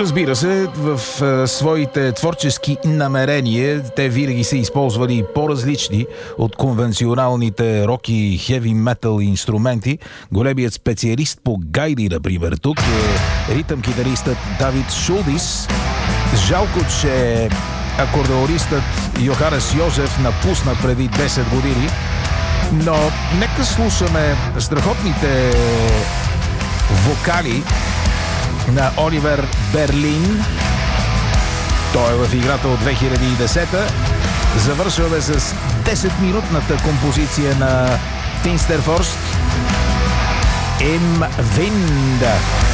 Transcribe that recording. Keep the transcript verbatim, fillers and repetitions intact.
Разбира се, в а, своите творчески намерения те винаги са използвали по-различни от конвенционалните рок и хеви метал инструменти. Големият специалист по гайди, например, тук е ритъм-китаристът Давид Шулдис. Жалко, че акордеонистът Йоханес Йозеф напусна преди десет години, но нека слушаме страхотните вокали на Оливер Берлин. Той е в играта от две хиляди и десета. Завършваме с десетминутната композиция на Финстерфорст Im Wind.